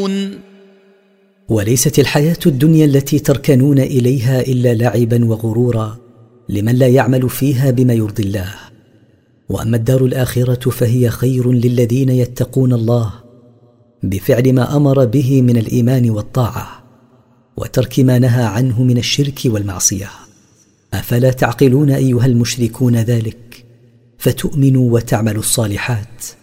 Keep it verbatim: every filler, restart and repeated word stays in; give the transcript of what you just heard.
تعقلون. وليست الحياة الدنيا التي تركنون إليها إلا لعبا وغرورا لمن لا يعمل فيها بما يرضي الله، وأما الدار الآخرة فهي خير للذين يتقون الله بفعل ما أمر به من الإيمان والطاعة وترك ما نهى عنه من الشرك والمعصية. أفلا تعقلون أيها المشركون ذلك فتؤمنوا وتعملوا الصالحات؟